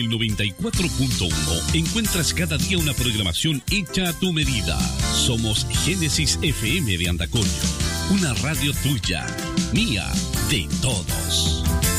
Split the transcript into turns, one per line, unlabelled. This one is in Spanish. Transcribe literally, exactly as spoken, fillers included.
El noventa y cuatro punto uno encuentras cada día una programación hecha a tu medida. Somos Génesis F M de Andacollo, una radio tuya, mía, de todos.